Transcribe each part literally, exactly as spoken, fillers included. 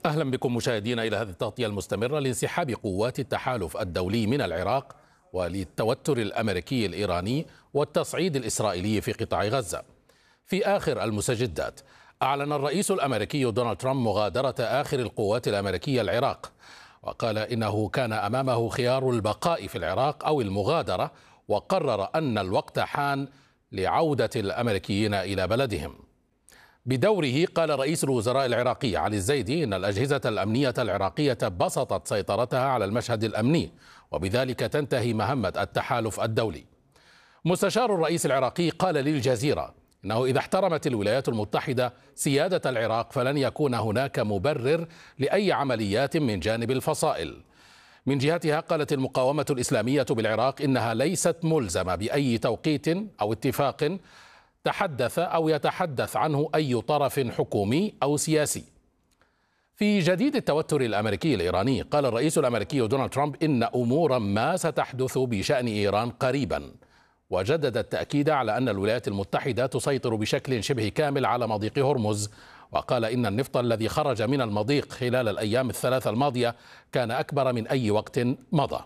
أهلا بكم مشاهدينا إلى هذه التغطية المستمرة لانسحاب قوات التحالف الدولي من العراق وللتوتر الأمريكي الإيراني والتصعيد الإسرائيلي في قطاع غزة. في آخر المستجدات، أعلن الرئيس الأمريكي دونالد ترامب مغادرة آخر القوات الأمريكية العراق، وقال إنه كان أمامه خيار البقاء في العراق أو المغادرة، وقرر أن الوقت حان لعودة الأمريكيين إلى بلدهم. بدوره قال رئيس الوزراء العراقي علي الزيدي إن الأجهزة الأمنية العراقية بسطت سيطرتها على المشهد الأمني، وبذلك تنتهي مهمة التحالف الدولي. مستشار الرئيس العراقي قال للجزيرة إنه إذا احترمت الولايات المتحدة سيادة العراق فلن يكون هناك مبرر لأي عمليات من جانب الفصائل. من جهتها قالت المقاومة الإسلامية بالعراق إنها ليست ملزمة بأي توقيت أو اتفاق تحدث أو يتحدث عنه أي طرف حكومي أو سياسي. في جديد التوتر الأمريكي الإيراني، قال الرئيس الأمريكي دونالد ترامب إن أمورا ما ستحدث بشأن إيران قريبا، وجدد التأكيد على أن الولايات المتحدة تسيطر بشكل شبه كامل على مضيق هرمز، وقال إن النفط الذي خرج من المضيق خلال الأيام الثلاثة الماضية كان أكبر من أي وقت مضى.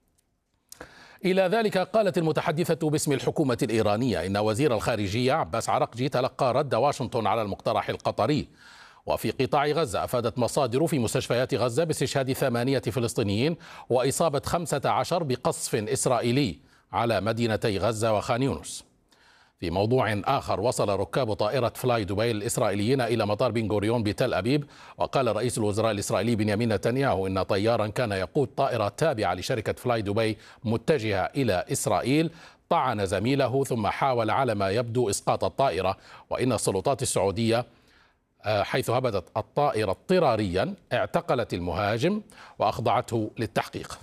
إلى ذلك قالت المتحدثة باسم الحكومة الإيرانية إن وزير الخارجية عباس عرقجي تلقى رد واشنطن على المقترح القطري. وفي قطاع غزة أفادت مصادر في مستشفيات غزة باستشهاد ثمانية فلسطينيين وإصابة خمسة عشر بقصف إسرائيلي على مدينتي غزة وخان يونس. في موضوع آخر، وصل ركاب طائرة فلاي دبي الإسرائيليين إلى مطار بن غوريون بتل أبيب، وقال رئيس الوزراء الإسرائيلي بنيامين نتنياهو إن طيارا كان يقود طائرة تابعة لشركة فلاي دبي متجهة إلى إسرائيل طعن زميله ثم حاول على ما يبدو إسقاط الطائرة، وإن السلطات السعودية حيث هبطت الطائرة اضطراريا اعتقلت المهاجم وأخضعته للتحقيق.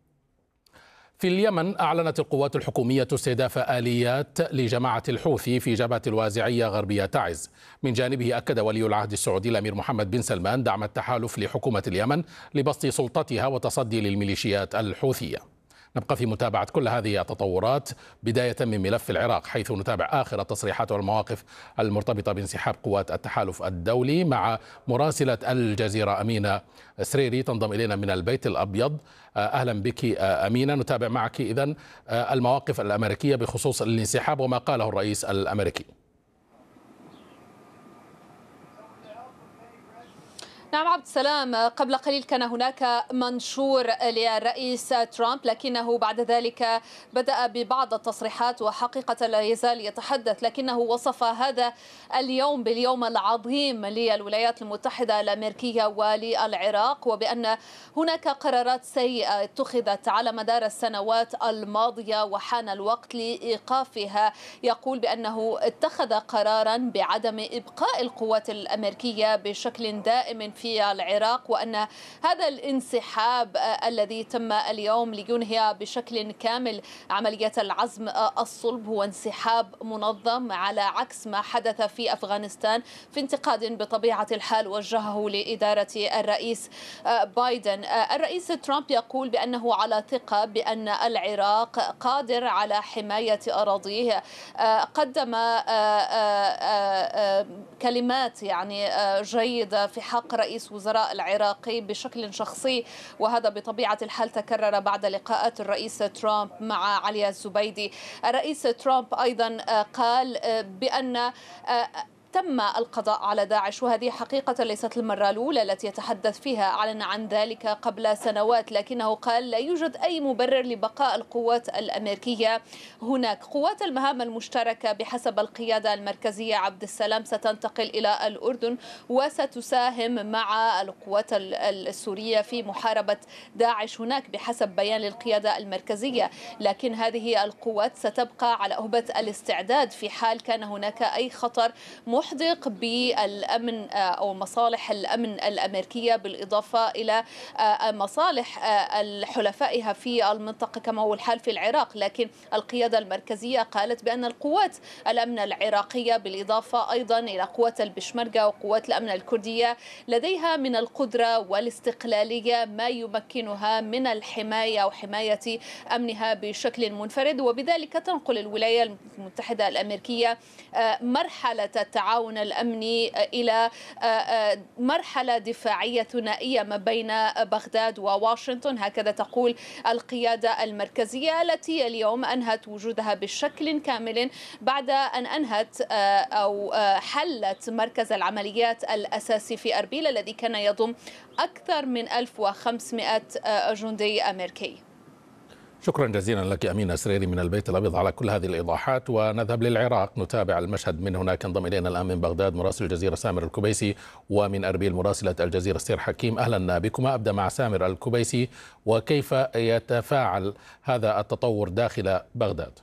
في اليمن، أعلنت القوات الحكومية استهداف آليات لجماعة الحوثي في جبهة الوازعية غربية تعز. من جانبه أكد ولي العهد السعودي الأمير محمد بن سلمان دعم التحالف لحكومة اليمن لبسط سلطتها وتصدي للميليشيات الحوثية. نبقى في متابعة كل هذه التطورات، بداية من ملف العراق، حيث نتابع آخر التصريحات والمواقف المرتبطة بانسحاب قوات التحالف الدولي مع مراسلة الجزيرة أمينة سريري تنضم إلينا من البيت الأبيض. أهلا بك أمينة. نتابع معك إذن المواقف الأمريكية بخصوص الانسحاب وما قاله الرئيس الأمريكي. نعم عبد السلام، قبل قليل كان هناك منشور للرئيس ترامب، لكنه بعد ذلك بدأ ببعض التصريحات وحقيقة لا يزال يتحدث، لكنه وصف هذا اليوم باليوم العظيم للولايات المتحدة الأمريكية وللعراق، وبأن هناك قرارات سيئة اتخذت على مدار السنوات الماضية وحان الوقت لإيقافها. يقول بأنه اتخذ قرارا بعدم إبقاء القوات الأمريكية بشكل دائم في العراق، وأن هذا الانسحاب الذي تم اليوم لينهي بشكل كامل عملية العزم الصلب هو انسحاب منظم، على عكس ما حدث في أفغانستان، في انتقاد بطبيعة الحال وجهه لإدارة الرئيس بايدن. الرئيس ترامب يقول بأنه على ثقة بأن العراق قادر على حماية أراضيه. قدم كلمات يعني جيدة في حق رئيس وزراء العراقي بشكل شخصي، وهذا بطبيعة الحال تكرر بعد لقاءات الرئيس ترامب مع علي الزبيدي. الرئيس ترامب أيضا قال بأن تم القضاء على داعش، وهذه حقيقة ليست المرة الأولى التي يتحدث فيها، أعلن عن ذلك قبل سنوات، لكنه قال لا يوجد أي مبرر لبقاء القوات الأمريكية هناك. قوات المهام المشتركة بحسب القيادة المركزية عبد السلام ستنتقل إلى الأردن وستساهم مع القوات السورية في محاربة داعش هناك بحسب بيان للقيادة المركزية، لكن هذه القوات ستبقى على أهبة الاستعداد في حال كان هناك أي خطر محدق بالأمن أو مصالح الأمن الأمريكية، بالإضافة إلى مصالح حلفائها في المنطقة كما هو الحال في العراق. لكن القيادة المركزية قالت بأن القوات الأمن العراقية بالإضافة أيضا إلى قوات البشمركة وقوات الأمن الكردية لديها من القدرة والاستقلالية ما يمكنها من الحماية وحماية أمنها بشكل منفرد، وبذلك تنقل الولايات المتحدة الأمريكية مرحلة التعاون التعاون الأمني إلى مرحلة دفاعية ثنائية ما بين بغداد وواشنطن، هكذا تقول القيادة المركزية التي اليوم أنهت وجودها بشكل كامل بعد أن أنهت أو حلت مركز العمليات الأساسي في أربيل الذي كان يضم أكثر من ألف وخمسمائة جندي أمريكي. شكرا جزيلا لك أمينة سريري من البيت الأبيض على كل هذه الإيضاحات. ونذهب للعراق نتابع المشهد من هناك. انضم إلينا الآن من بغداد مراسل الجزيرة سامر الكبيسي، ومن أربيل مراسلة الجزيرة استير حكيم. أهلا بكما. أبدأ مع سامر الكبيسي، وكيف يتفاعل هذا التطور داخل بغداد؟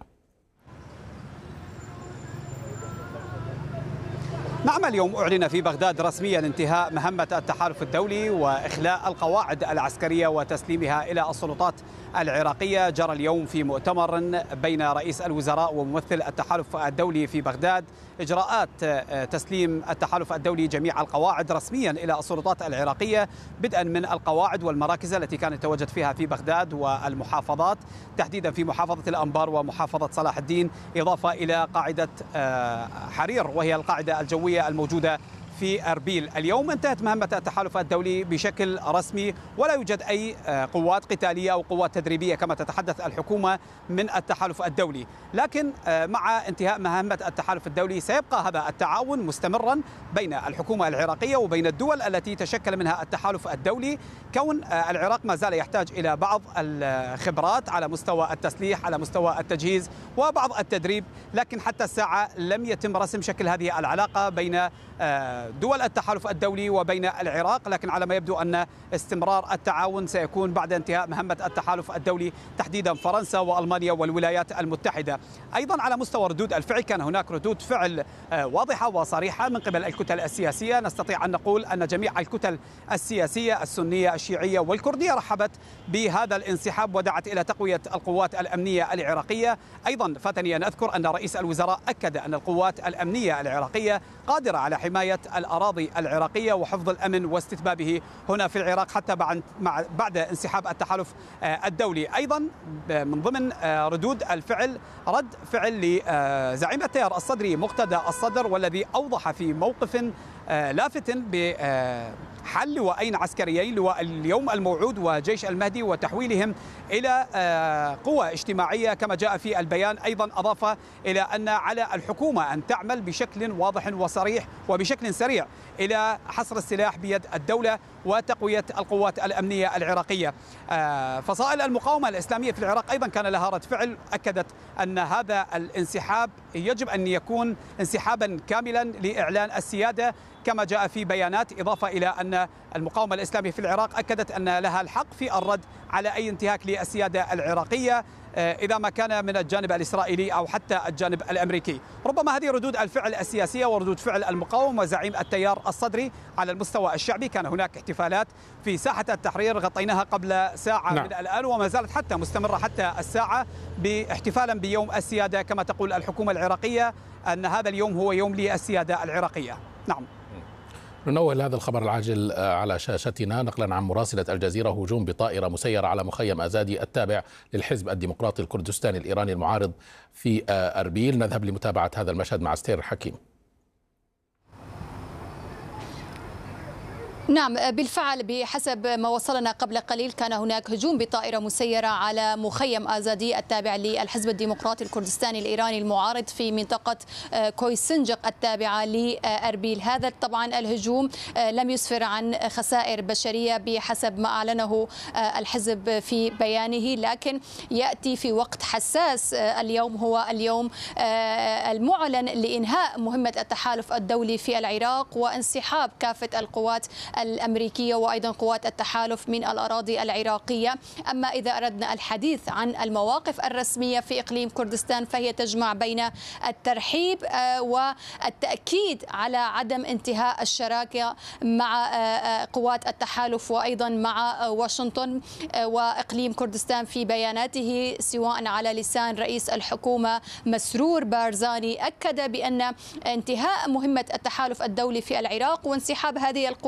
نعم، اليوم أعلن في بغداد رسميا انتهاء مهمة التحالف الدولي وإخلاء القواعد العسكرية وتسليمها إلى السلطات العراقية. جرى اليوم في مؤتمر بين رئيس الوزراء وممثل التحالف الدولي في بغداد إجراءات تسليم التحالف الدولي جميع القواعد رسميا إلى السلطات العراقية، بدءا من القواعد والمراكز التي كانت تتواجد فيها في بغداد والمحافظات، تحديدا في محافظة الأنبار ومحافظة صلاح الدين، إضافة إلى قاعدة حرير وهي القاعدة الجوية الموجودة في أربيل. اليوم انتهت مهمة التحالف الدولي بشكل رسمي، ولا يوجد أي قوات قتالية أو قوات تدريبية كما تتحدث الحكومة من التحالف الدولي. لكن مع انتهاء مهمة التحالف الدولي سيبقى هذا التعاون مستمرا بين الحكومة العراقية وبين الدول التي تشكل منها التحالف الدولي، كون العراق ما زال يحتاج إلى بعض الخبرات على مستوى التسليح، على مستوى التجهيز وبعض التدريب. لكن حتى الساعة لم يتم رسم شكل هذه العلاقة بين دول التحالف الدولي وبين العراق، لكن على ما يبدو أن استمرار التعاون سيكون بعد انتهاء مهمة التحالف الدولي، تحديدا فرنسا وألمانيا والولايات المتحدة. أيضا على مستوى ردود الفعل كان هناك ردود فعل واضحة وصريحة من قبل الكتل السياسية. نستطيع أن نقول أن جميع الكتل السياسية السنية الشيعية والكردية رحبت بهذا الانسحاب ودعت إلى تقوية القوات الأمنية العراقية. أيضا فاتني أن أذكر أن رئيس الوزراء أكد أن القوات الأمنية العراقية قادرة على حماية الأراضي العراقية وحفظ الأمن واستتبابه هنا في العراق حتى بعد انسحاب التحالف الدولي. أيضا من ضمن ردود الفعل رد فعل لزعيم التيار الصدري مقتدى الصدر، والذي أوضح في موقف لافت بحل لواءين عسكريين، لواء اليوم الموعود وجيش المهدي، وتحويلهم إلى قوة اجتماعية كما جاء في البيان. أيضا أضاف إلى أن على الحكومة أن تعمل بشكل واضح وصريح وبشكل سريع إلى حصر السلاح بيد الدولة وتقوية القوات الأمنية العراقية. فصائل المقاومة الإسلامية في العراق أيضا كان لها رد فعل، أكدت أن هذا الانسحاب يجب أن يكون انسحابا كاملا لإعلان السيادة كما جاء في بيانات، إضافة إلى أن المقاومة الإسلامية في العراق أكدت أن لها الحق في الرد على أي انتهاك للسيادة العراقية إذا ما كان من الجانب الإسرائيلي أو حتى الجانب الأمريكي. ربما هذه ردود الفعل السياسية وردود فعل المقاومة وزعيم التيار الصدري. على المستوى الشعبي كان هناك احتفالات في ساحة التحرير غطيناها قبل ساعة نعم. من الآن، وما زالت حتى مستمرة حتى الساعة باحتفالا بيوم السيادة كما تقول الحكومة العراقية أن هذا اليوم هو يوم للسيادة العراقية. نعم. ننوه لهذا الخبر العاجل على شاشتنا نقلا عن مراسلة الجزيرة: هجوم بطائرة مسيرة على مخيم أزادي التابع للحزب الديمقراطي الكردستاني الإيراني المعارض في أربيل. نذهب لمتابعة هذا المشهد مع استير حكيم. نعم بالفعل، بحسب ما وصلنا قبل قليل كان هناك هجوم بطائرة مسيرة على مخيم آزادي التابع للحزب الديمقراطي الكردستاني الإيراني المعارض في منطقة كويسنجق التابعة لأربيل. هذا طبعا الهجوم لم يسفر عن خسائر بشرية بحسب ما أعلنه الحزب في بيانه، لكن يأتي في وقت حساس. اليوم هو اليوم المعلن لإنهاء مهمة التحالف الدولي في العراق وانسحاب كافة القوات الأمريكية وأيضا قوات التحالف من الأراضي العراقية. أما إذا أردنا الحديث عن المواقف الرسمية في إقليم كردستان فهي تجمع بين الترحيب والتأكيد على عدم انتهاء الشراكة مع قوات التحالف وأيضا مع واشنطن وإقليم كردستان. في بياناته سواء على لسان رئيس الحكومة مسرور بارزاني أكد بأن انتهاء مهمة التحالف الدولي في العراق وانسحاب هذه القوات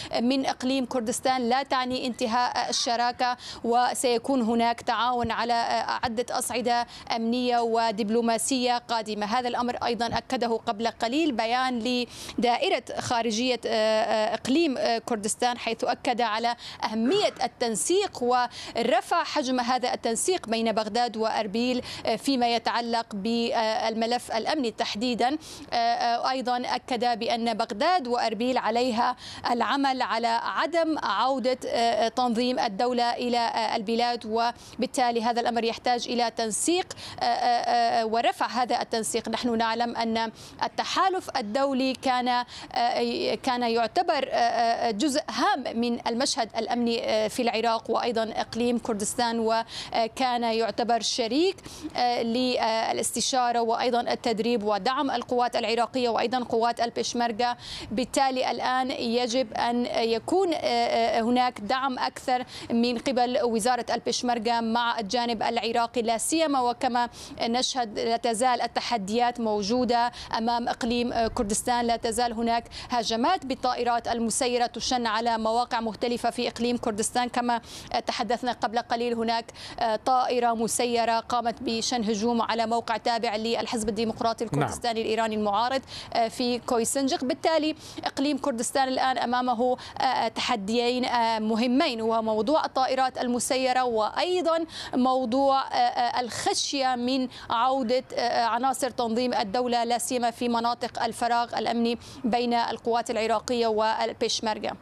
من إقليم كردستان لا تعني انتهاء الشراكة، وسيكون هناك تعاون على عدة أصعدة أمنية ودبلوماسية قادمة. هذا الأمر أيضا أكده قبل قليل بيان لدائرة خارجية إقليم كردستان، حيث أكد على أهمية التنسيق ورفع حجم هذا التنسيق بين بغداد وأربيل فيما يتعلق بالملف الأمني تحديدا. أيضا أكد بأن بغداد وأربيل عليها العمل على عدم عودة تنظيم الدولة إلى البلاد، وبالتالي هذا الأمر يحتاج إلى تنسيق ورفع هذا التنسيق. نحن نعلم أن التحالف الدولي كان كان يعتبر جزء هام من المشهد الأمني في العراق وأيضا إقليم كردستان، وكان يعتبر شريك للاستشارة وأيضا التدريب ودعم القوات العراقية وأيضا قوات البشمركة. بالتالي الآن يجب أن يكون هناك دعم أكثر من قبل وزارة البشمركة مع الجانب العراقي، لا سيما وكما نشهد لا تزال التحديات موجودة أمام إقليم كردستان. لا تزال هناك هجمات بالطائرات المسيرة تشن على مواقع مختلفة في إقليم كردستان، كما تحدثنا قبل قليل هناك طائرة مسيرة قامت بشن هجوم على موقع تابع للحزب الديمقراطي الكردستاني نعم. الإيراني المعارض في كويسنجق. بالتالي إقليم كردستان الآن أمامه تحديين مهمين، وهو موضوع الطائرات المسيرة وأيضا موضوع الخشية من عودة عناصر تنظيم الدولة لا سيما في مناطق الفراغ الأمني بين القوات العراقية والبشمركة.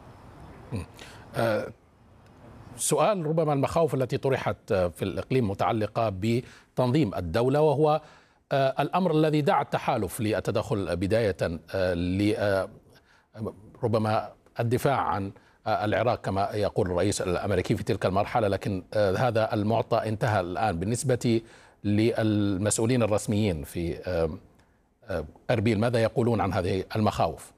سؤال ربما المخاوف التي طرحت في الإقليم متعلقة بتنظيم الدولة، وهو الأمر الذي دعا التحالف للتدخل بداية ربما الدفاع عن العراق كما يقول الرئيس الأمريكي في تلك المرحلة، لكن هذا المعطى انتهى الآن. بالنسبة للمسؤولين الرسميين في أربيل ماذا يقولون عن هذه المخاوف؟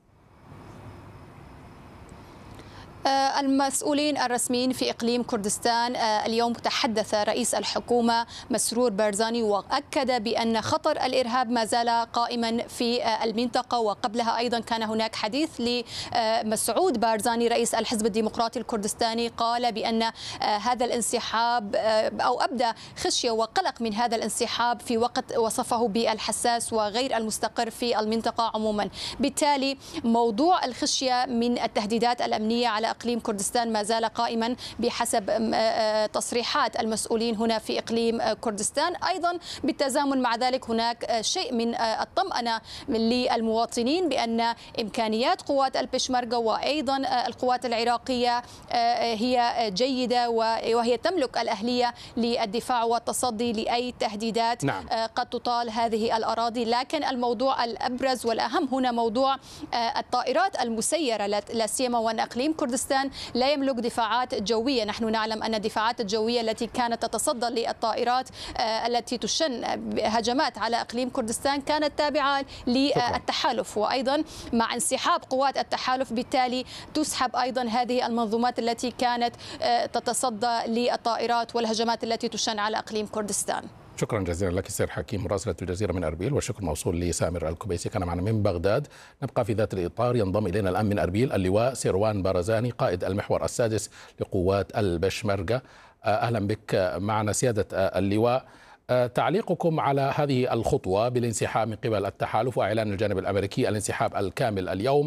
المسؤولين الرسميين في إقليم كردستان اليوم تحدث رئيس الحكومة مسرور بارزاني وأكد بأن خطر الإرهاب ما زال قائما في المنطقة، وقبلها أيضا كان هناك حديث لمسعود بارزاني رئيس الحزب الديمقراطي الكردستاني، قال بأن هذا الانسحاب أو أبدى خشية وقلق من هذا الانسحاب في وقت وصفه بالحساس وغير المستقر في المنطقة عموما. بالتالي موضوع الخشية من التهديدات الأمنية على إقليم كردستان ما زال قائما بحسب تصريحات المسؤولين هنا في إقليم كردستان. أيضا بالتزامن مع ذلك هناك شيء من الطمأنة للمواطنين بأن إمكانيات قوات البشمركة وأيضا القوات العراقية هي جيدة وهي تملك الأهلية للدفاع والتصدي لأي تهديدات نعم. قد تطال هذه الأراضي. لكن الموضوع الأبرز والأهم هنا موضوع الطائرات المسيرة لا سيما وأن إقليم كردستان لا يملك دفاعات جوية. نحن نعلم أن الدفاعات الجوية التي كانت تتصدى للطائرات التي تشن هجمات على إقليم كردستان كانت تابعة للتحالف، وأيضا مع انسحاب قوات التحالف بالتالي تسحب أيضا هذه المنظومات التي كانت تتصدى للطائرات والهجمات التي تشن على إقليم كردستان. شكرا جزيلا لك سير حكيم مراسلة الجزيرة من أربيل، والشكر موصول لسامر الكبيسي كان معنا من بغداد. نبقى في ذات الإطار، ينضم إلينا الآن من أربيل اللواء سيروان بارزاني قائد المحور السادس لقوات البشمركة. أهلا بك معنا سيادة اللواء. تعليقكم على هذه الخطوة بالانسحاب من قبل التحالف وإعلان الجانب الأمريكي الانسحاب الكامل اليوم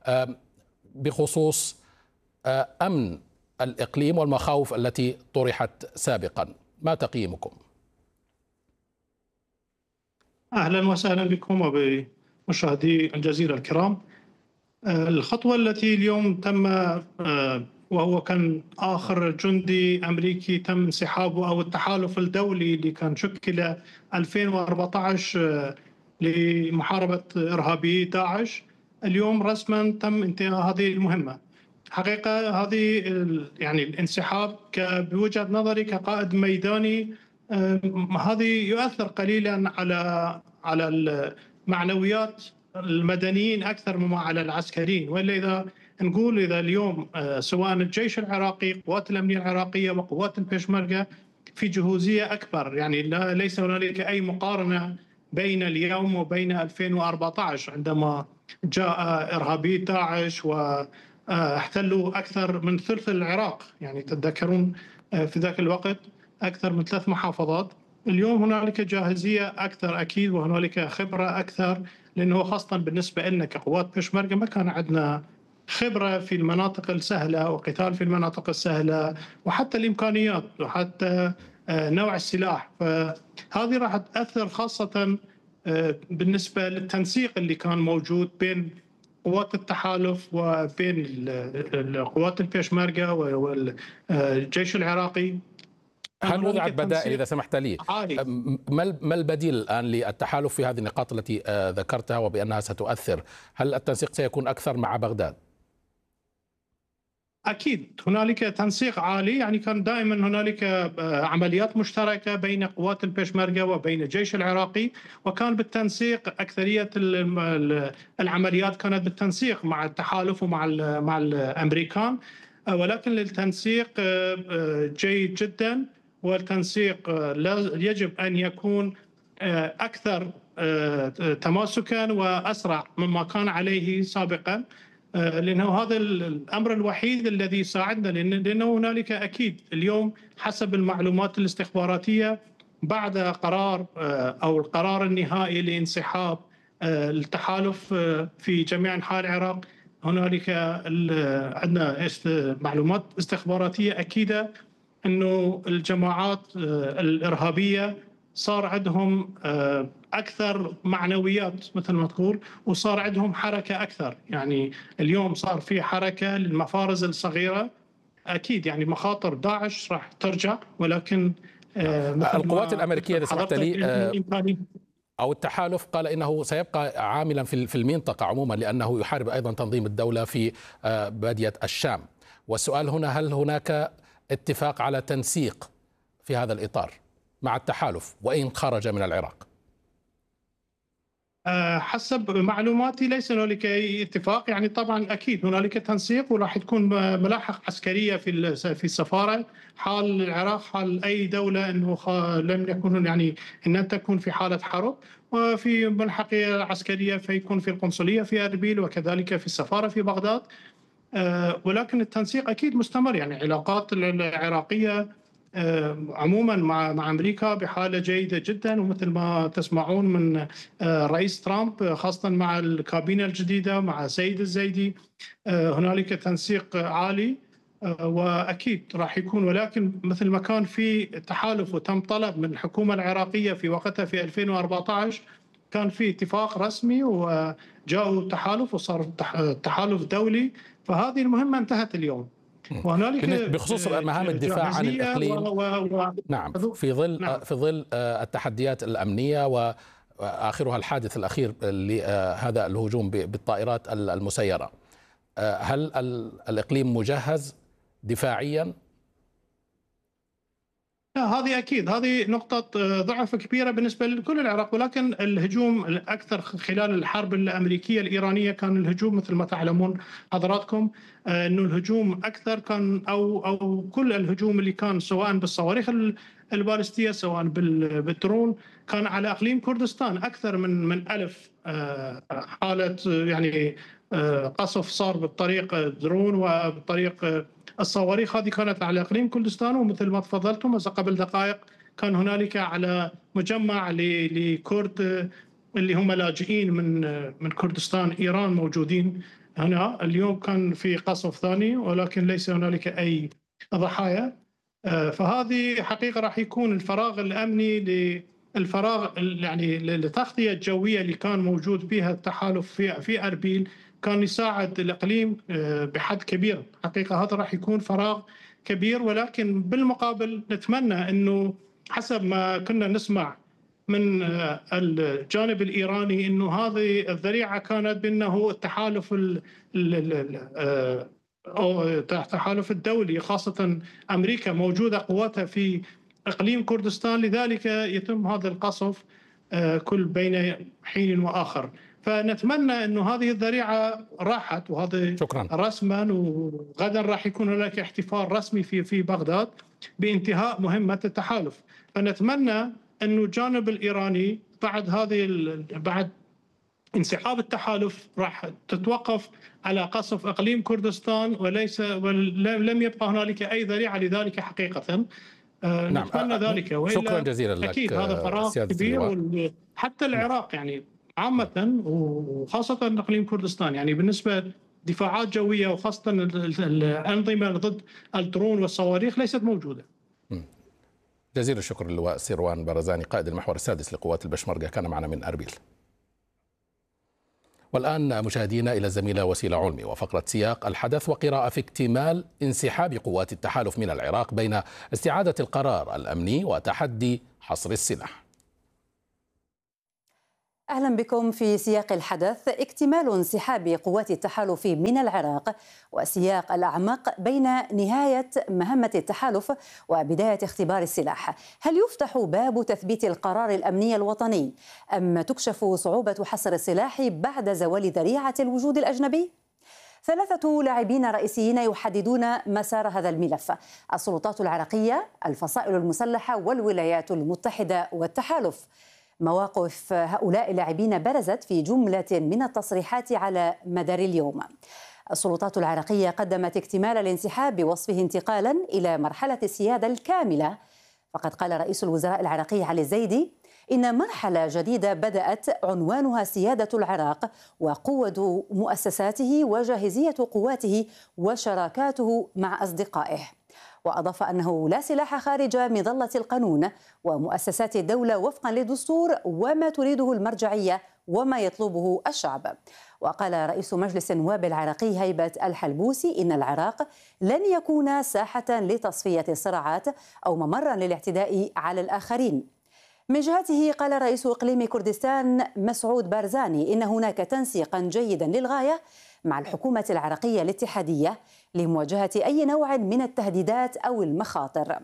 بخصوص أمن الإقليم والمخاوف التي طرحت سابقا، ما تقييمكم؟ أهلا وسهلا بكم وبمشاهدي الجزيرة الكرام. الخطوة التي اليوم تم وهو كان آخر جندي أمريكي تم انسحابه، أو التحالف الدولي اللي كان شكل ألفين وأربعة عشر لمحاربة إرهابي داعش، اليوم رسما تم انتهاء هذه المهمة. حقيقة هذه يعني الانسحاب بوجهة نظري كقائد ميداني هذه يؤثر قليلا على على المعنويات المدنيين اكثر مما على العسكريين. والا اذا نقول اذا اليوم سواء الجيش العراقي، قوات الامنيه العراقيه وقوات البشمركه في جهوزيه اكبر، يعني لا ليس هنالك اي مقارنه بين اليوم وبين ألفين وأربعة عشر عندما جاء ارهابي داعش و احتلوا أكثر من ثلث العراق، يعني تتذكرون في ذاك الوقت أكثر من ثلاث محافظات. اليوم هنالك جاهزية أكثر أكيد، وهنالك خبرة أكثر، لأنه خاصة بالنسبة لنا كقوات بشمركة ما كان عندنا خبرة في المناطق السهلة وقتال في المناطق السهلة، وحتى الإمكانيات وحتى نوع السلاح. فهذه راح تأثر خاصة بالنسبة للتنسيق اللي كان موجود بين قوات التحالف وبين قوات البيشمركة والجيش العراقي. هل وضعت بدائل إذا سمحت لي؟ ما البديل الآن للتحالف في هذه النقاط التي ذكرتها وبأنها ستؤثر؟ هل التنسيق سيكون أكثر مع بغداد؟ أكيد هنالك تنسيق عالي، يعني كان دائما هنالك عمليات مشتركة بين قوات البيشمركة وبين الجيش العراقي، وكان بالتنسيق أكثرية العمليات كانت بالتنسيق مع التحالف ومع مع الأمريكان، ولكن التنسيق جيد جدا، والتنسيق يجب أن يكون أكثر تماسكا وأسرع مما كان عليه سابقا، لأنه هذا الأمر الوحيد الذي يساعدنا، لأنه هنالك أكيد اليوم حسب المعلومات الاستخباراتية بعد قرار أو القرار النهائي لانسحاب التحالف في جميع أنحاء العراق، هنالك عندنا معلومات استخباراتية أكيدة أنه الجماعات الإرهابية صار عندهم أكثر معنويات مثل ما تقول، وصار عندهم حركة أكثر. يعني اليوم صار في حركة للمفارز الصغيرة، أكيد يعني مخاطر داعش راح ترجع، ولكن القوات الأمريكية إذا سمحت لي أو التحالف قال إنه سيبقى عاملا في المنطقة عموما، لأنه يحارب أيضا تنظيم الدولة في بادية الشام. والسؤال هنا، هل هناك اتفاق على تنسيق في هذا الإطار مع التحالف وإن خرج من العراق؟ حسب معلوماتي ليس هنالك أي اتفاق، يعني طبعا أكيد هنالك تنسيق، وراح تكون ملاحق عسكرية في في السفارة حال العراق، حال أي دولة أنه لم يكن يعني أن تكون في حالة حرب، وفي ملحقية عسكرية فيكون في القنصلية في أربيل وكذلك في السفارة في بغداد. ولكن التنسيق أكيد مستمر، يعني علاقات العراقية عموما مع مع امريكا بحاله جيده جدا، ومثل ما تسمعون من رئيس ترامب خاصه مع الكابينه الجديده مع سيد الزيدي هنالك تنسيق عالي، واكيد راح يكون. ولكن مثل ما كان في تحالف وتم طلب من الحكومه العراقيه في وقتها في ألفين وأربعة عشر، كان في اتفاق رسمي وجاءوا تحالف وصار تحالف دولي، فهذه المهمه انتهت اليوم. وهنالك بخصوص مهام الدفاع عن الإقليم و... و... نعم في ظل نعم. في ظل التحديات الأمنية وآخرها الحادث الأخير لهذا الهجوم بالطائرات المسيرة، هل الإقليم مجهز دفاعيا؟ لا، هذه أكيد هذه نقطة ضعف كبيرة بالنسبة لكل العراق، ولكن الهجوم الأكثر خلال الحرب الأمريكية الإيرانية كان الهجوم مثل ما تعلمون حضراتكم، أنه الهجوم أكثر كان أو أو كل الهجوم اللي كان سواء بالصواريخ البالستية سواء بالدرون كان على إقليم كردستان، أكثر من من ألف حالة يعني قصف صار بالطريق درون وبالطريق الصواريخ، هذه كانت على إقليم كردستان. ومثل ما تفضلتم قبل دقائق كان هنالك على مجمع لكرد اللي هم لاجئين من من كردستان إيران موجودين هنا. اليوم كان في قصف ثاني ولكن ليس هنالك أي ضحايا. فهذه حقيقة راح يكون الفراغ الأمني للفراغ يعني للتغطية الجوية اللي كان موجود فيها التحالف في في أربيل، كان يساعد الإقليم بحد كبير. حقيقة هذا راح يكون فراغ كبير، ولكن بالمقابل نتمنى أنه حسب ما كنا نسمع من الجانب الإيراني أنه هذه الذريعة كانت بأنه التحالف التحالف الدولي خاصة أمريكا موجودة قواتها في إقليم كردستان، لذلك يتم هذا القصف كل بين حين وآخر. فنتمنى أنه هذه الذريعة راحت، وهذا شكرا رسما، وغدا راح يكون هناك احتفال رسمي في في بغداد بانتهاء مهمة التحالف. فنتمنى أنه الجانب الإيراني بعد هذه بعد انسحاب التحالف راح تتوقف على قصف اقليم كردستان، وليس ولم يبقى هنالك اي ذريعه لذلك حقيقه. نعم. نتمنى ذلك، وإلا شكرا جزيلا لك. اكيد هذا فراغ كبير، حتى العراق يعني عامه وخاصه اقليم كردستان، يعني بالنسبه دفاعات جويه وخاصه الانظمه ضد الدرون والصواريخ ليست موجوده. جزيل الشكر اللواء سيروان بارزاني قائد المحور السادس لقوات البشمركة كان معنا من أربيل. والآن مشاهدينا إلى الزميلة وسيلة علمي وفقرة سياق الحدث وقراءة في اكتمال انسحاب قوات التحالف من العراق بين استعادة القرار الأمني وتحدي حصر السلاح. أهلا بكم في سياق الحدث. اكتمال انسحاب قوات التحالف من العراق وسياق الأعمق بين نهاية مهمة التحالف وبداية اختبار السلاح. هل يفتح باب تثبيت القرار الأمني الوطني أم تكشف صعوبة حصر السلاح بعد زوال ذريعة الوجود الأجنبي؟ ثلاثة لاعبين رئيسيين يحددون مسار هذا الملف: السلطات العراقية، الفصائل المسلحة، والولايات المتحدة والتحالف. مواقف هؤلاء اللاعبين برزت في جملة من التصريحات على مدار اليوم. السلطات العراقية قدمت اكتمال الانسحاب بوصفه انتقالا إلى مرحلة السيادة الكاملة. فقد قال رئيس الوزراء العراقي علي الزيدي إن مرحلة جديدة بدأت عنوانها سيادة العراق وقوة مؤسساته وجاهزية قواته وشراكاته مع أصدقائه. وأضاف أنه لا سلاح خارج مظلة القانون ومؤسسات الدولة وفقا للدستور وما تريده المرجعية وما يطلبه الشعب. وقال رئيس مجلس النواب العراقي هيبة الحلبوسي إن العراق لن يكون ساحة لتصفية الصراعات أو ممرا للاعتداء على الآخرين. من جهته قال رئيس إقليم كردستان مسعود بارزاني إن هناك تنسيقا جيدا للغاية مع الحكومة العراقية الاتحادية لمواجهة أي نوع من التهديدات أو المخاطر.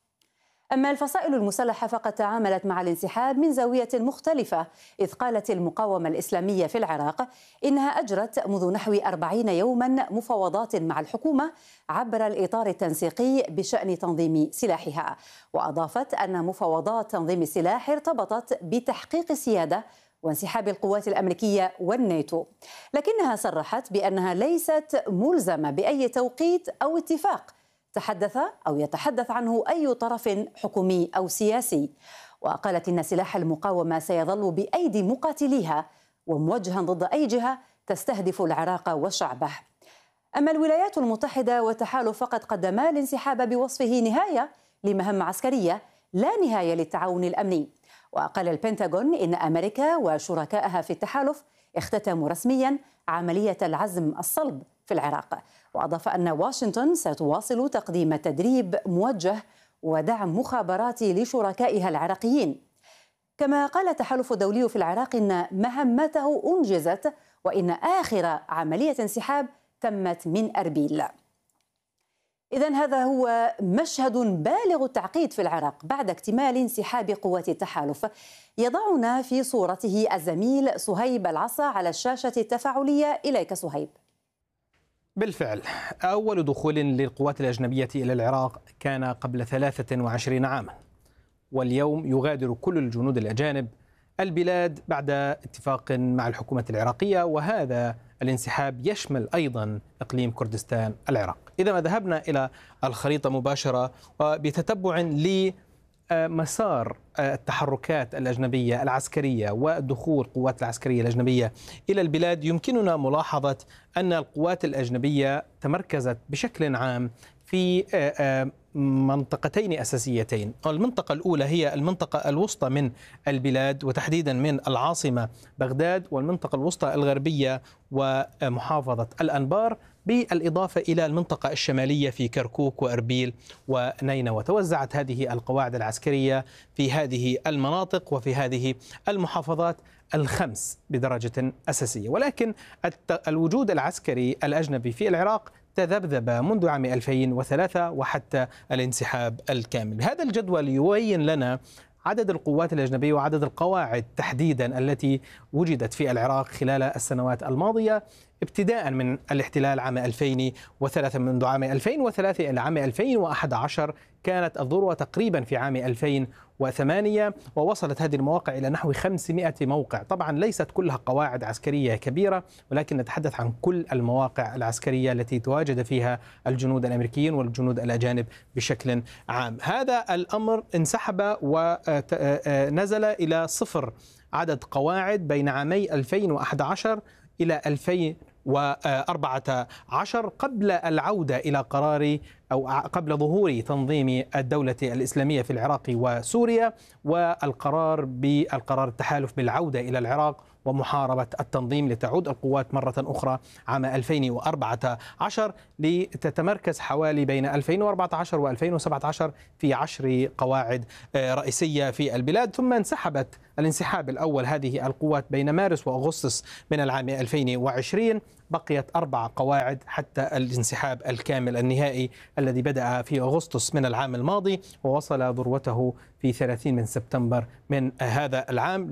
أما الفصائل المسلحة فقد تعاملت مع الانسحاب من زاوية مختلفة، إذ قالت المقاومة الإسلامية في العراق إنها أجرت منذ نحو أربعين يوما مفاوضات مع الحكومة عبر الإطار التنسيقي بشأن تنظيم سلاحها. وأضافت أن مفاوضات تنظيم السلاح ارتبطت بتحقيق السيادة وانسحاب القوات الأمريكية والناتو، لكنها صرحت بأنها ليست ملزمة بأي توقيت أو اتفاق تحدث أو يتحدث عنه أي طرف حكومي أو سياسي. وقالت إن سلاح المقاومة سيظل بأيدي مقاتليها وموجها ضد أي جهة تستهدف العراق وشعبه. أما الولايات المتحدة والتحالف فقد قدما الانسحاب بوصفه نهاية لمهمة عسكرية لا نهاية للتعاون الأمني. وقال البنتاغون إن أمريكا وشركائها في التحالف اختتموا رسميا عملية العزم الصلب في العراق. وأضاف أن واشنطن ستواصل تقديم تدريب موجه ودعم مخابراتي لشركائها العراقيين. كما قال التحالف الدولي في العراق إن مهمته أنجزت وإن آخر عملية انسحاب تمت من أربيل. إذن هذا هو مشهد بالغ التعقيد في العراق بعد اكتمال انسحاب قوات التحالف. يضعنا في صورته الزميل صهيب العصا على الشاشة التفاعلية. إليك صهيب. بالفعل أول دخول للقوات الأجنبية إلى العراق كان قبل ثلاثة وعشرين عاما، واليوم يغادر كل الجنود الأجانب البلاد بعد اتفاق مع الحكومة العراقية، وهذا الانسحاب يشمل أيضا إقليم كردستان العراق. إذا ما ذهبنا إلى الخريطة مباشرة وبتتبع لمسار التحركات الأجنبية العسكرية ودخول القوات العسكرية الأجنبية إلى البلاد، يمكننا ملاحظة أن القوات الأجنبية تمركزت بشكل عام في منطقتين أساسيتين. المنطقة الأولى هي المنطقة الوسطى من البلاد وتحديدا من العاصمة بغداد، والمنطقة الوسطى الغربية ومحافظة الأنبار، بالإضافة إلى المنطقة الشمالية في كركوك وأربيل ونينوى. وتوزعت هذه القواعد العسكرية في هذه المناطق وفي هذه المحافظات الخمس بدرجة أساسية. ولكن الوجود العسكري الأجنبي في العراق تذبذب منذ عام ألفين وثلاثة وحتى الانسحاب الكامل. هذا الجدول يبين لنا عدد القوات الأجنبية وعدد القواعد تحديدا التي وجدت في العراق خلال السنوات الماضية. ابتداء من الاحتلال عام ألفين وثلاثة. منذ عام ألفين وثلاثة إلى عام ألفين وأحد عشر كانت الذروة تقريبا في عام ألفين وثمانية، ووصلت هذه المواقع إلى نحو خمسمائة موقع. طبعا ليست كلها قواعد عسكرية كبيرة، ولكن نتحدث عن كل المواقع العسكرية التي تواجد فيها الجنود الأمريكيين والجنود الأجانب بشكل عام. هذا الأمر انسحب ونزل إلى صفر عدد قواعد بين عامي ألفين وأحد عشر إلى ألفين وأربعة عشر قبل العودة إلى قرار أو قبل ظهور تنظيم الدولة الإسلامية في العراق وسوريا، والقرار بالقرار التحالف بالعودة إلى العراق ومحاربة التنظيم، لتعود القوات مرة أخرى عام ألفين وأربعة عشر لتتمركز حوالي بين ألفين وأربعة عشر وألفين وسبعة عشر في عشر قواعد رئيسية في البلاد. ثم انسحبت الانسحاب الأول هذه القوات بين مارس وأغسطس من العام ألفين وعشرين، بقيت أربع قواعد حتى الانسحاب الكامل النهائي الذي بدأ في أغسطس من العام الماضي ووصل ذروته في ثلاثين من سبتمبر من هذا العام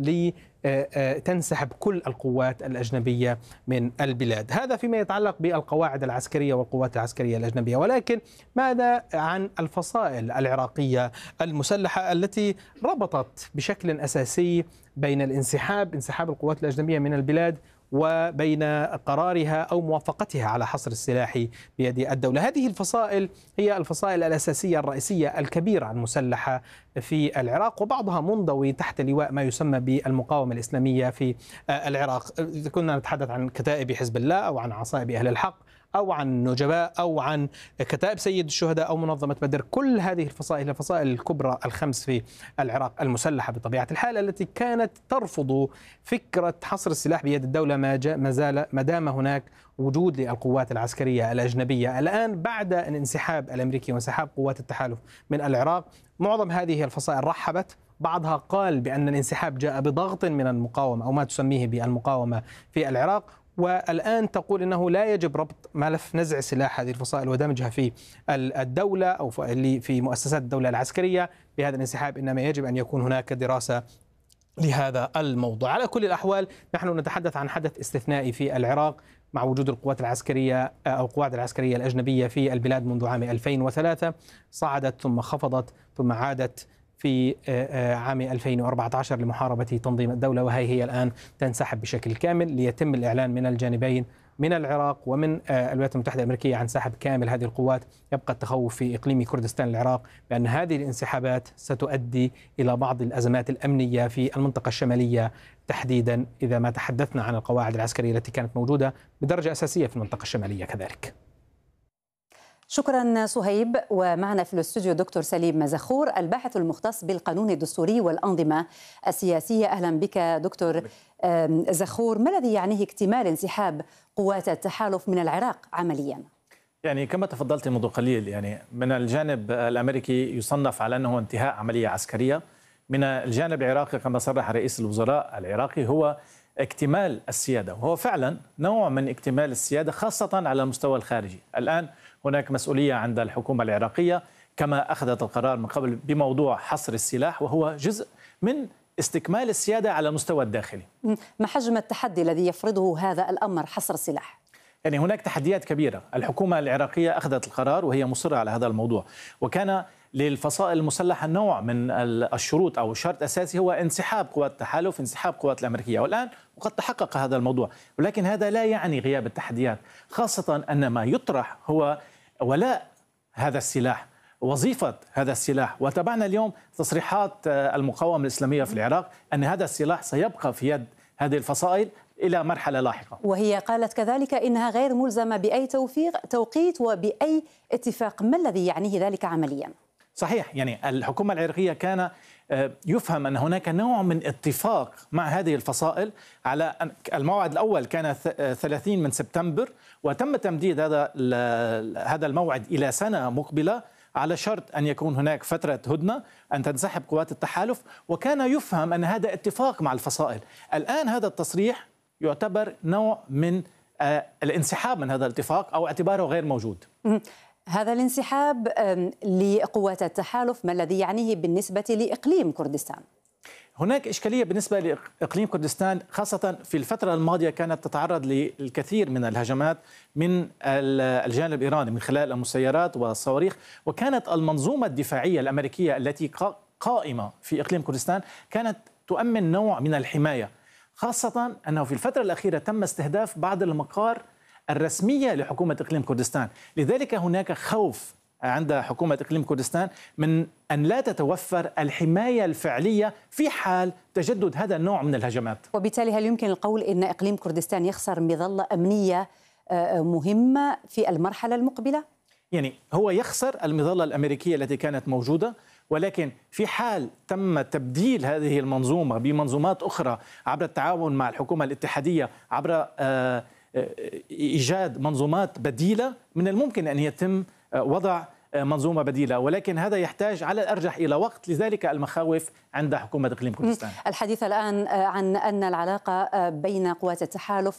لتنسحب كل القوات الأجنبية من البلاد. هذا فيما يتعلق بالقواعد العسكرية والقوات العسكرية الأجنبية. ولكن ماذا عن الفصائل العراقية المسلحة التي ربطت بشكل أساسي بين الانسحاب انسحاب القوات الأجنبية من البلاد وبين قرارها أو موافقتها على حصر السلاح بيد الدولة؟ هذه الفصائل هي الفصائل الأساسية الرئيسية الكبيرة المسلحة في العراق، وبعضها منضوي تحت لواء ما يسمى بالمقاومة الإسلامية في العراق. كنا نتحدث عن كتائب حزب الله أو عن عصائب أهل الحق أو عن نجباء أو عن كتائب سيد الشهداء أو منظمة بدر. كل هذه الفصائل الفصائل الكبرى الخمس في العراق المسلحة بطبيعة الحال، التي كانت ترفض فكرة حصر السلاح بيد الدولة ما زال ما دام هناك وجود للقوات العسكرية الأجنبية. الآن بعد الانسحاب الأمريكي وانسحاب قوات التحالف من العراق، معظم هذه الفصائل رحبت، بعضها قال بأن الانسحاب جاء بضغط من المقاومة أو ما تسميه بالمقاومة في العراق، والآن تقول إنه لا يجب ربط ملف نزع سلاح هذه الفصائل ودمجها في الدولة أو في مؤسسات الدولة العسكرية بهذا الانسحاب، إنما يجب أن يكون هناك دراسة لهذا الموضوع. على كل الأحوال نحن نتحدث عن حدث استثنائي في العراق مع وجود القوات العسكرية أو القواعد العسكرية الأجنبية في البلاد منذ عام ألفين وثلاثة، صعدت ثم خفضت ثم عادت في عام ألفين وأربعة عشر لمحاربة تنظيم الدولة، وهي هي الآن تنسحب بشكل كامل ليتم الإعلان من الجانبين من العراق ومن الولايات المتحدة الأمريكية عن سحب كامل هذه القوات. يبقى التخوف في إقليم كردستان العراق بأن هذه الانسحابات ستؤدي إلى بعض الأزمات الأمنية في المنطقة الشمالية تحديدا، إذا ما تحدثنا عن القواعد العسكرية التي كانت موجودة بدرجة أساسية في المنطقة الشمالية كذلك. شكرا صهيب. ومعنا في الاستوديو دكتور سليم مزخور، الباحث المختص بالقانون الدستوري والأنظمة السياسية. أهلا بك دكتور زخور. ما الذي يعنيه اكتمال انسحاب قوات التحالف من العراق عمليا؟ يعني كما تفضلت منذ قليل، يعني من الجانب الأمريكي يصنف على أنه انتهاء عملية عسكرية، من الجانب العراقي كما صرح رئيس الوزراء العراقي هو اكتمال السيادة، وهو فعلا نوع من اكتمال السيادة خاصة على المستوى الخارجي. الآن هناك مسؤولية عند الحكومة العراقية كما أخذت القرار من قبل بموضوع حصر السلاح، وهو جزء من استكمال السيادة على المستوى الداخلي. ما حجم التحدي الذي يفرضه هذا الأمر حصر السلاح؟ يعني هناك تحديات كبيرة. الحكومة العراقية أخذت القرار وهي مصرة على هذا الموضوع، وكان للفصائل المسلحة نوع من الشروط أو شرط أساسي هو انسحاب قوات التحالف، انسحاب قوات الأمريكية، والآن وقد تحقق هذا الموضوع. ولكن هذا لا يعني غياب التحديات، خاصة أن ما يطرح هو ولاء هذا السلاح، وظيفة هذا السلاح. وتابعنا اليوم تصريحات المقاومة الإسلامية في العراق أن هذا السلاح سيبقى في يد هذه الفصائل إلى مرحلة لاحقة، وهي قالت كذلك إنها غير ملزمة بأي توفيق توقيت وبأي اتفاق. ما الذي يعنيه ذلك عمليا؟ صحيح، يعني الحكومة العراقية كان يفهم أن هناك نوع من اتفاق مع هذه الفصائل على الموعد الأول كان ثلاثين من سبتمبر، وتم تمديد هذا هذا الموعد إلى سنة مقبلة على شرط أن يكون هناك فترة هدنة، أن تنسحب قوات التحالف، وكان يفهم أن هذا اتفاق مع الفصائل. الآن هذا التصريح يعتبر نوع من الانسحاب من هذا الاتفاق أو اعتباره غير موجود. هذا الانسحاب لقوات التحالف ما الذي يعنيه بالنسبة لإقليم كردستان؟ هناك إشكالية بالنسبة لإقليم كردستان، خاصة في الفترة الماضية كانت تتعرض للكثير من الهجمات من الجانب الإيراني من خلال المسيرات والصواريخ، وكانت المنظومة الدفاعية الأمريكية التي قائمة في إقليم كردستان كانت تؤمن نوع من الحماية، خاصة أنه في الفترة الأخيرة تم استهداف بعض المقار الرسمية لحكومة إقليم كردستان. لذلك هناك خوف عند حكومة إقليم كردستان من أن لا تتوفر الحماية الفعلية في حال تجدد هذا النوع من الهجمات. وبالتالي هل يمكن القول أن إقليم كردستان يخسر مظلة أمنية مهمة في المرحلة المقبلة؟ يعني هو يخسر المظلة الأمريكية التي كانت موجودة، ولكن في حال تم تبديل هذه المنظومة بمنظومات أخرى عبر التعاون مع الحكومة الاتحادية، عبر إيجاد منظومات بديلة، من الممكن أن يتم وضع منظومة بديلة، ولكن هذا يحتاج على الأرجح إلى وقت. لذلك المخاوف عند حكومة إقليم كردستان. الحديث الآن عن أن العلاقة بين قوات التحالف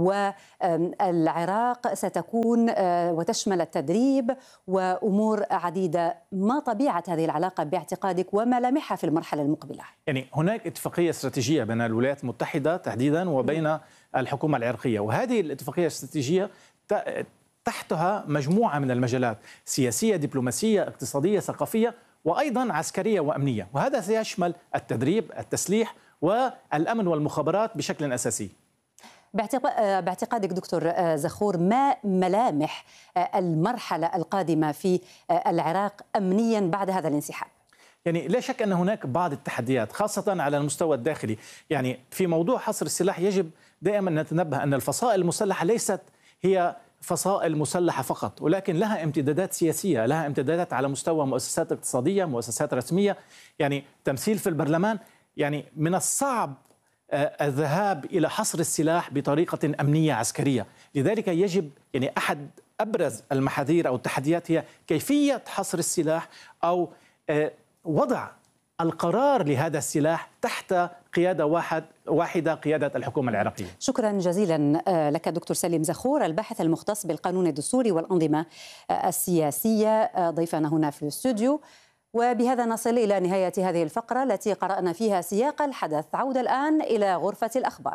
والعراق ستكون وتشمل التدريب وأمور عديدة. ما طبيعة هذه العلاقة باعتقادك وملامحها في المرحلة المقبلة؟ يعني هناك اتفاقية استراتيجية بين الولايات المتحدة تحديدا وبين الحكومة العراقية، وهذه الاتفاقية الاستراتيجية تحتها مجموعة من المجالات: سياسية، دبلوماسية، اقتصادية، ثقافية، وأيضا عسكرية وأمنية، وهذا سيشمل التدريب، التسليح والأمن والمخابرات بشكل أساسي. باعتقادك دكتور زخور، ما ملامح المرحلة القادمة في العراق أمنيا بعد هذا الانسحاب؟ يعني لا شك أن هناك بعض التحديات خاصة على المستوى الداخلي. يعني في موضوع حصر السلاح يجب دائما نتنبه أن الفصائل المسلحة ليست هي فصائل مسلحة فقط، ولكن لها امتدادات سياسية، لها امتدادات على مستوى مؤسسات اقتصادية، مؤسسات رسمية، يعني تمثيل في البرلمان. يعني من الصعب الذهاب إلى حصر السلاح بطريقة أمنية عسكرية. لذلك يجب يعني أحد أبرز المحاذير أو التحديات هي كيفية حصر السلاح أو وضع القرار لهذا السلاح تحت قيادة واحد واحدة، قيادة الحكومة العراقية. شكرا جزيلا لك دكتور سليم زخور، الباحث المختص بالقانون الدستوري والأنظمة السياسية، ضيفنا هنا في الاستوديو. وبهذا نصل إلى نهاية هذه الفقرة التي قرأنا فيها سياق الحدث. عودة الآن إلى غرفة الأخبار.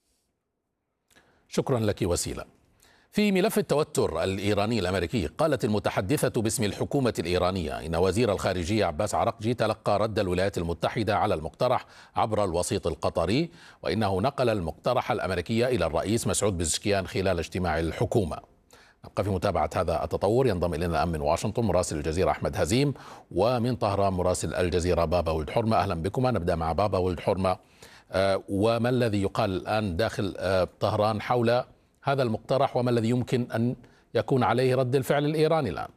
شكرا لك وسيلة. في ملف التوتر الإيراني الأمريكي، قالت المتحدثة باسم الحكومة الإيرانية إن وزير الخارجية عباس عراقجي تلقى رد الولايات المتحدة على المقترح عبر الوسيط القطري، وإنه نقل المقترح الأمريكي إلى الرئيس مسعود بزشكيان خلال اجتماع الحكومة. نبقى في متابعة هذا التطور. ينضم إلينا الآن من واشنطن مراسل الجزيرة أحمد هزيم، ومن طهران مراسل الجزيرة بابا ولد حرمة. أهلا بكما. نبدأ مع بابا ولد حرمة، آه وما الذي يقال الآن داخل آه طهران حول هذا المقترح، وما الذي يمكن أن يكون عليه رد الفعل الإيراني الآن؟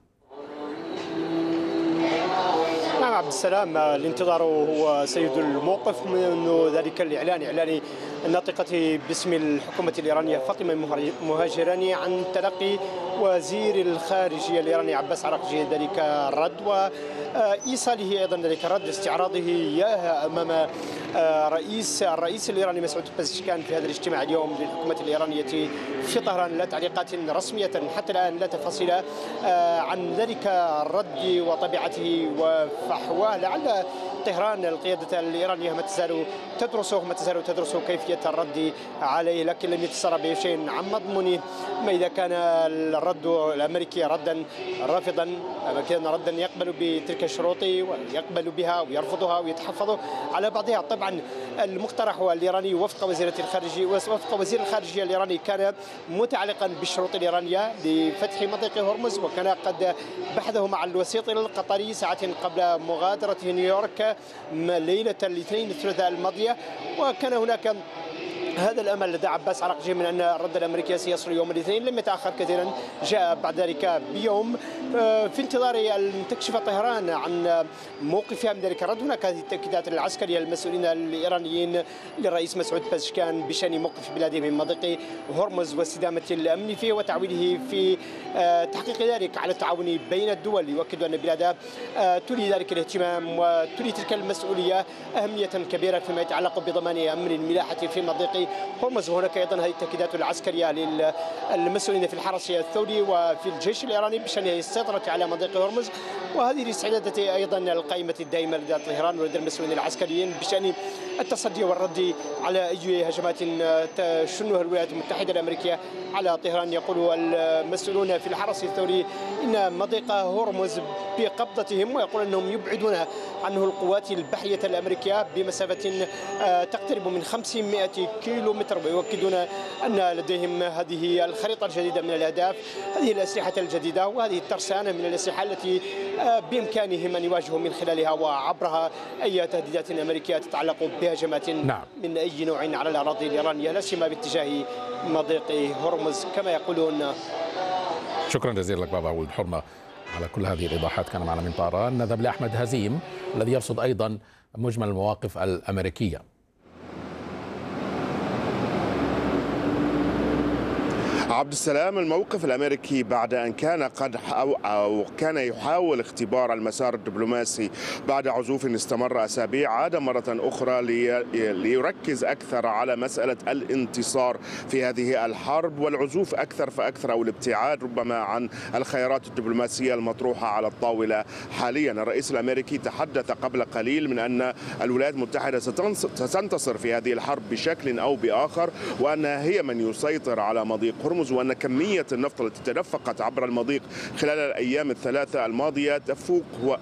نعم عبد السلام، الانتظار هو سيد الموقف، من ذلك الإعلان إعلان الناطقة باسم الحكومة الإيرانية فاطمة مهاجراني عن تلقي وزير الخارجية الإيراني عباس عراقجي ذلك الرد، وإيصاله أيضا ذلك الرد، استعراضه إياها أمام رئيس الرئيس الإيراني مسعود بزشكيان في هذا الاجتماع اليوم للحكومة الإيرانية في طهران. لا تعليقات رسمية حتى الآن، لا تفاصيل عن ذلك الرد وطبيعته وفحواه. لعل طهران القيادة الإيرانية ما تزال تدرسه ما تزال تدرس كيفية الرد عليه، لكن لم يتسرع بشيء عن مضمونه. ما إذا كان الرد الأمريكي ردا رافضا، كان ردا يقبل بتلك الشروط ويقبل بها ويرفضها ويتحفظ على بعضها. طبعا المقترح الإيراني وفق وزيرة الخارجية وفق وزير الخارجية الإيراني كان متعلقا بالشروط الإيرانية لفتح مضيق هرمز، وكان قد بحثه مع الوسيط القطري ساعات قبل مغادرة نيويورك ليلة الاثنين الثلاثاء الماضية. وكان هناك هذا الامل لدى عباس عراقجي من ان الرد الامريكي سيصل يوم الاثنين، لم يتاخر كثيرا، جاء بعد ذلك بيوم في انتظار ان تكشف طهران عن موقفها من ذلك الرد. هناك هذه التاكيدات العسكريه المسؤولين الايرانيين للرئيس مسعود بزشكيان بشان موقف بلاده من مضيق هرمز واستدامه الامن فيه وتعويله في تحقيق ذلك على التعاون بين الدول. يؤكد ان بلاده تولي ذلك الاهتمام وتولي تلك المسؤوليه اهميه كبيره فيما يتعلق بضمان امن الملاحه في مضيق هرمز. وهناك أيضا هذه التأكيدات العسكرية للمسؤولين في الحرس الثوري وفي الجيش الإيراني بشأن السيطرة على مضيق هرمز، وهذه الاستعدادات أيضا القائمة الدائمة لدى طهران ولدى المسؤولين العسكريين بشأن التصدي والرد على أي هجمات تشنها الولايات المتحدة الأمريكية على طهران. يقول المسؤولون في الحرس الثوري إن مضيق هرمز بقبضتهم، ويقول أنهم يبعدون عنه القوات البحرية الأمريكية بمسافة تقترب من خمسمائة كيلو متر، ويؤكدون أن لديهم هذه الخريطة الجديدة من الأهداف، هذه الأسلحة الجديدة وهذه الترسانة من الأسلحة التي بإمكانهم أن يواجهوا من خلالها وعبرها أي تهديدات أمريكية تتعلق بهجمات نعم. من أي نوع على الأراضي الإيرانية، لا سيما باتجاه مضيق هرمز كما يقولون. شكرا جزيلا لك بابا ولد حرمة على كل هذه الإيضاحات. كان معنا من طهران. نذهب لأحمد هزيم الذي يرصد أيضا مجمل المواقف الأمريكية. عبد السلام، الموقف الأمريكي بعد أن كان قد أو, أو كان يحاول اختبار المسار الدبلوماسي بعد عزوف استمر أسابيع، عاد مرة أخرى لي ليركز أكثر على مسألة الانتصار في هذه الحرب والعزوف أكثر فأكثر أو الابتعاد ربما عن الخيارات الدبلوماسية المطروحة على الطاولة حاليا. الرئيس الأمريكي تحدث قبل قليل من أن الولايات المتحدة ستنتصر في هذه الحرب بشكل أو بآخر، وأنها هي من يسيطر على مضيق هرمز، وأن كمية النفط التي تدفقت عبر المضيق خلال الأيام الثلاثة الماضية تفوق